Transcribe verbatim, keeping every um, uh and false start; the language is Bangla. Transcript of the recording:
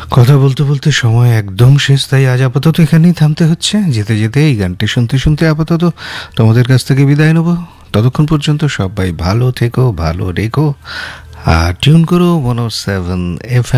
কথা বলতে বলতে সময় একদম শেষ, তাই আজ আপাতত এখানেই থামতে হচ্ছে। যেতে যেতে এই গানটি শুনতে শুনতে আপাতত তোমাদের কাছ থেকে বিদায় নেব। ততক্ষণ পর্যন্ত সবাই ভালো থেকো, ভালো রেখো, আর টিউন করো ওয়ান ও সেভেন এফ